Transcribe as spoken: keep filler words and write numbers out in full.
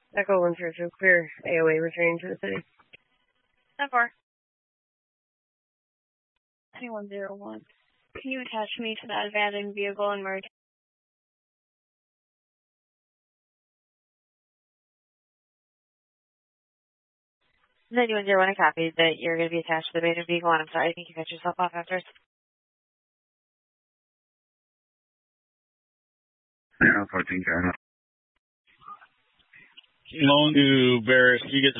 Echo one three two, clear A O A returning to the city. ten four. twenty-one oh one. Can you attach me to that abandoned vehicle and merge? ninety-one oh one, I copied that you're going to be attached to the abandoned vehicle, and I'm sorry, I think you cut yourself off after. Yeah, fourteen, Long to Barris, you get